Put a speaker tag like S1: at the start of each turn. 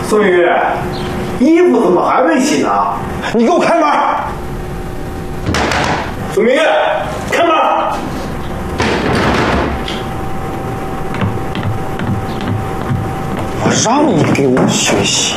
S1: 宋宇，衣服怎么还没洗呢？
S2: 你给我开门！
S1: 宋明月，开门！
S2: 我让你给我学习。